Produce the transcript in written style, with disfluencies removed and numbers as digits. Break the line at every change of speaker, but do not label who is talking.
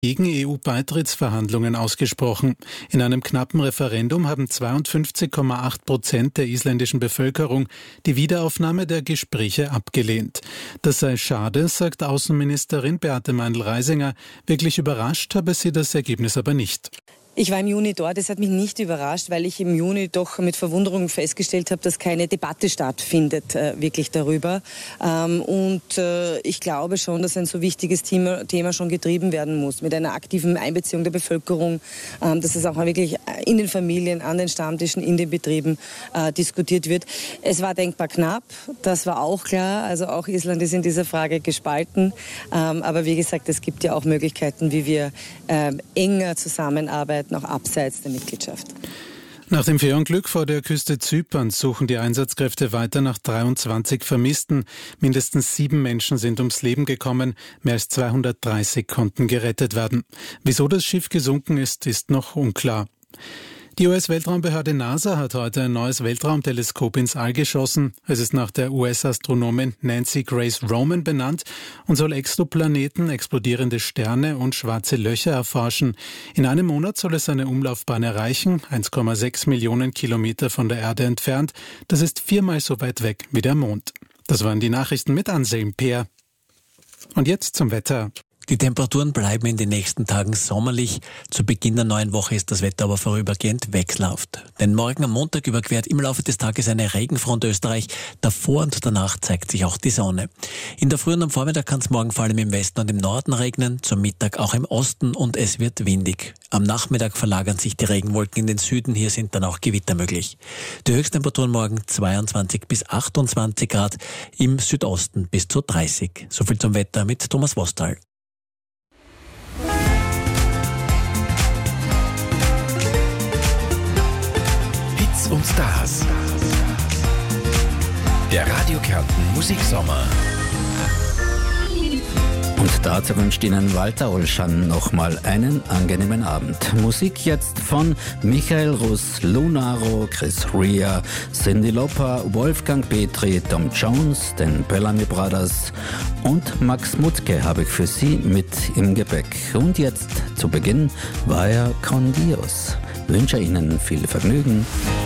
gegen EU-Beitrittsverhandlungen ausgesprochen. In einem knappen Referendum haben 52,8% der isländischen Bevölkerung die Wiederaufnahme der Gespräche abgelehnt. Das sei schade, sagt Außenministerin Beate Meindl-Reisinger. Wirklich überrascht habe sie das Ergebnis aber nicht.
Ich war im Juni dort, es hat mich nicht überrascht, weil ich im Juni doch mit Verwunderung festgestellt habe, dass keine Debatte stattfindet wirklich darüber. Ich glaube schon, dass ein so wichtiges Thema schon getrieben werden muss, mit einer aktiven Einbeziehung der Bevölkerung, dass es auch wirklich in den Familien, an den Stammtischen, in den Betrieben diskutiert wird. Es war denkbar knapp, das war auch klar, also auch Island ist in dieser Frage gespalten. Aber wie gesagt, es gibt ja auch Möglichkeiten, wie wir enger zusammenarbeiten, auch abseits der Mitgliedschaft.
Nach dem Fährunglück vor der Küste Zyperns suchen die Einsatzkräfte weiter nach 23 Vermissten. Mindestens 7 Menschen sind ums Leben gekommen, mehr als 230 konnten gerettet werden. Wieso das Schiff gesunken ist, ist noch unklar. Die US-Weltraumbehörde NASA hat heute ein neues Weltraumteleskop ins All geschossen. Es ist nach der US-Astronomin Nancy Grace Roman benannt und soll Exoplaneten, explodierende Sterne und schwarze Löcher erforschen. In einem Monat soll es seine Umlaufbahn erreichen, 1,6 Millionen Kilometer von der Erde entfernt. Das ist 4-mal so weit weg wie der Mond. Das waren die Nachrichten mit Anselm Peer. Und jetzt zum Wetter.
Die Temperaturen bleiben in den nächsten Tagen sommerlich. Zu Beginn der neuen Woche ist das Wetter aber vorübergehend wechselhaft. Denn morgen am Montag überquert im Laufe des Tages eine Regenfront Österreich. Davor und danach zeigt sich auch die Sonne. In der Früh und am Vormittag kann es morgen vor allem im Westen und im Norden regnen, zum Mittag auch im Osten und es wird windig. Am Nachmittag verlagern sich die Regenwolken in den Süden, hier sind dann auch Gewitter möglich. Die Höchsttemperaturen morgen 22 bis 28 Grad, im Südosten bis zu 30. Soviel zum Wetter mit Thomas Wostal.
Und Stars. Der Radio Kärnten Musiksommer.
Und dazu wünscht Ihnen Walter Olschan nochmal einen angenehmen Abend. Musik jetzt von Michael Russ, Lunaro, Chris Rea, Cyndi Lauper, Wolfgang Petri, Tom Jones, den Bellamy Brothers und Max Mutzke habe ich für Sie mit im Gepäck. Und jetzt zu Beginn Vaya con Dios. Wünsche Ihnen viel Vergnügen.